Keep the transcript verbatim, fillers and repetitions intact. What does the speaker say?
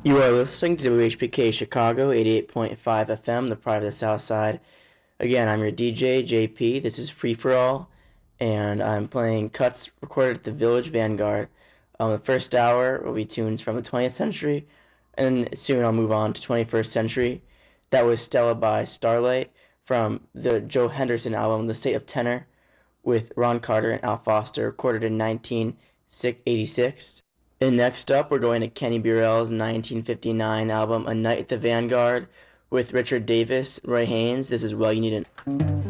You are listening to W H P K Chicago eighty-eight point five F M, the pride of the South Side. Again, I'm your D J, J P. This is Free For All, and I'm playing cuts recorded at the Village Vanguard. Um, the first hour will be tunes from the twentieth century, and soon I'll move on to twenty-first century. That was Stella by Starlight from the Joe Henderson album, The State of Tenor, with Ron Carter and Al Foster, recorded in nineteen eighty-six. And next up, we're going to Kenny Burrell's nineteen fifty-nine album, A Night at the Vanguard, with Richard Davis, Roy Haynes. This is Well You Need It.